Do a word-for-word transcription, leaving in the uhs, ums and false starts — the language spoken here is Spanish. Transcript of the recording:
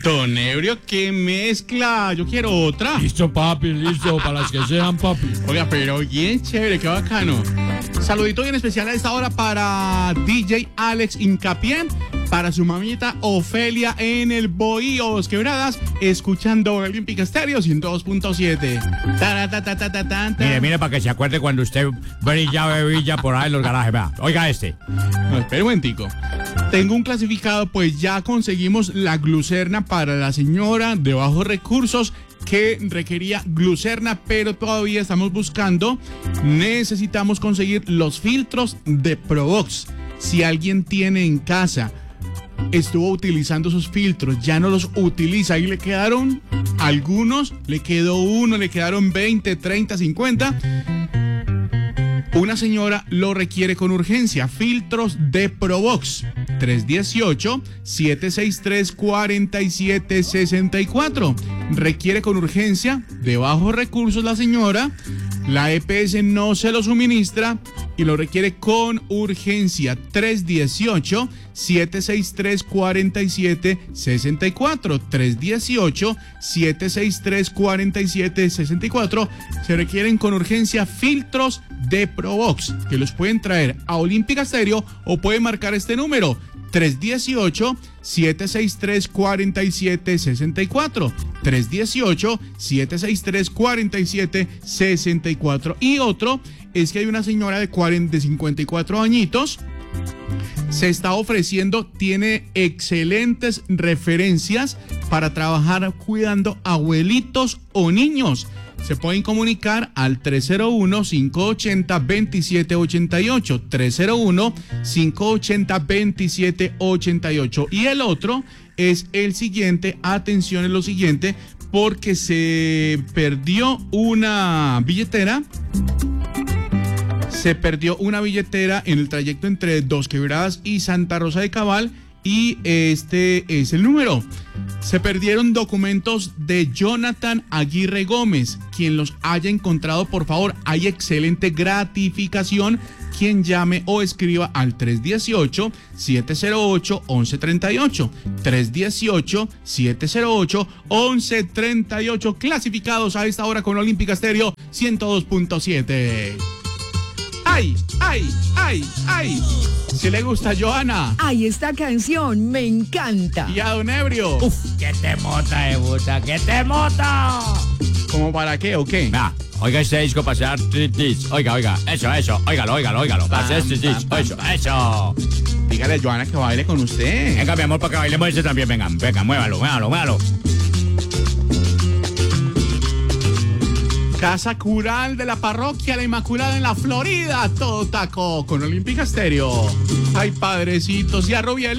Don Ebrio, qué mezcla. Yo quiero otra. Listo, papi, listo, para las que sean, papi. Oiga, pero bien chévere, qué bacano. Saludito bien especial a esta hora para D J Alex Hincapié, para su mamita Ofelia en el Bohíos Quebradas, escuchando Olímpica Estéreo ciento dos punto siete. Mire, mire, para que se acuerde cuando usted brilla, brilla por ahí en los garajes. Vea, oiga este. No, espera un momentico. Tengo un clasificado, pues ya conseguimos la glucerna para la señora de bajos recursos que requería glucerna, pero todavía estamos buscando. Necesitamos conseguir los filtros de Provox. Si alguien tiene en casa, estuvo utilizando esos filtros, ya no los utiliza y le quedaron algunos, le quedó uno, le quedaron veinte, treinta, cincuenta. Una señora lo requiere con urgencia. Filtros de Provox. tres uno ocho, siete seis tres, cuatro siete seis cuatro. Requiere con urgencia, de bajos recursos la señora. La E P S no se lo suministra y lo requiere con urgencia. tres uno ocho, siete seis tres, cuatro siete seis cuatro. tres uno ocho, siete seis tres, cuatro siete seis cuatro. Se requieren con urgencia filtros de Provox, que los pueden traer a Olímpica Estéreo o pueden marcar este número: tres uno ocho, siete seis tres, cuatro siete seis cuatro. tres uno ocho, siete seis tres, cuatro siete seis cuatro. Y otro es que hay una señora de, cuarenta, de cincuenta y cuatro añitos. Se está ofreciendo, tiene excelentes referencias para trabajar cuidando abuelitos o niños. Se pueden comunicar al tres cero uno, cinco ocho cero, dos siete ocho ocho, tres cero uno, cinco ocho cero, dos siete ocho ocho. Y el otro es el siguiente, atención, es lo siguiente, porque se perdió una billetera. Se perdió una billetera en el trayecto entre Dos Quebradas y Santa Rosa de Cabal y este es el número. Se perdieron documentos de Jonathan Aguirre Gómez. Quien los haya encontrado, por favor, hay excelente gratificación. Quien llame o escriba al tres uno ocho, siete cero ocho, once treinta y ocho. tres uno ocho, siete cero ocho, once treinta y ocho. Clasificados a esta hora con Olímpica Estéreo ciento dos punto siete. ¡Ay, ay, ay, ay! Si le gusta a Johanna. Ay, esta canción me encanta. Y a Don Ebrio. Uf, que te mota, de puta, que te mota. ¿Cómo para qué o qué? Vea, oiga este disco para hacer striptease. Oiga, oiga, eso, eso, óigalo, óigalo, óigalo. Para hacer striptease, eso, eso. Dígale a Johanna que baile con usted. Venga, mi amor, para que bailemos ese también, venga, venga, muévalo, muévalo, muévalo. Casa Cural de la Parroquia La Inmaculada en la Florida. Todo taco con Olímpica Estéreo. Ay, padrecitos, y a Rubiel.